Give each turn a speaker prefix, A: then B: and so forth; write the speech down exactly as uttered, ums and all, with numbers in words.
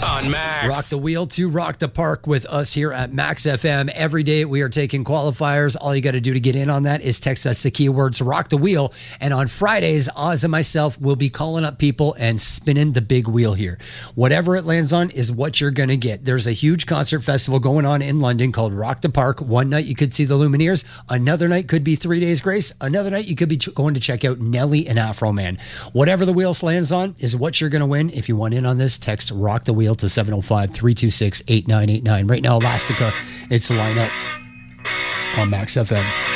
A: on Max.
B: Rock the wheel to rock the park with us here at Max F M. Every day we are taking qualifiers. All you got to do to get in on that is text us the keywords rock the wheel. And on Fridays, Oz and myself will be calling up people and spinning the big wheel here. Whatever it lands on is what you're going to get. There's a huge concert festival going on in London called Rock the Park. One night you could see the Lumineers. Another night could be Three Days Grace. Another night you could be ch- going to check out Nelly and Afro Man. Whatever the wheel lands on is what you're going to win. If you want in on this, text rock the wheel to seven oh five, three two six, eight nine eight nine. Right now, Elastica, it's the lineup on Max F M.